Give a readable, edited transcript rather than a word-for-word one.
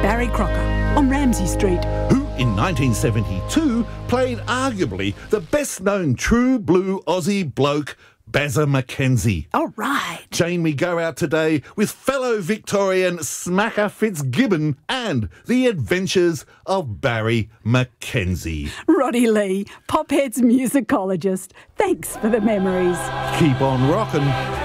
Barry Crocker on Ramsay Street. Who in 1972 played arguably the best-known true blue Aussie bloke, Bazza McKenzie. All right. Jane, we go out today with fellow Victorian Smacker Fitzgibbon and the adventures of Barry McKenzie. Roddy Lee, Pophead's musicologist. Thanks for the memories. Keep on rocking.